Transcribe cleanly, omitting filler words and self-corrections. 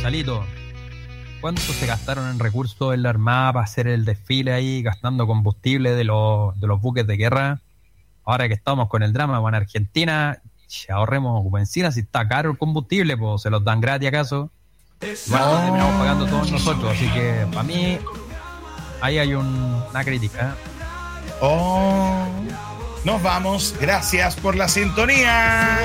Chalito, ¿cuánto se gastaron en recursos en la Armada para hacer el desfile ahí, gastando combustible de los buques de guerra? Ahora que estamos con el drama con Argentina, ahorremos benzina, si está caro el combustible, pues se los dan gratis acaso. Bueno, terminamos pagando todos nosotros, así que para mí ahí hay una crítica. Nos vamos, gracias por la sintonía.